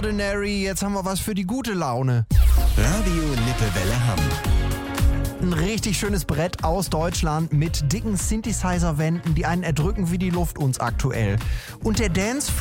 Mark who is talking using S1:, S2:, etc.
S1: Ordinary, jetzt haben wir was für die gute Laune.
S2: Radio Lippewelle Hamm.
S1: Ein richtig schönes Brett aus Deutschland mit dicken Synthesizer-Wänden, die einen erdrücken wie die Luft uns aktuell. Und der Dance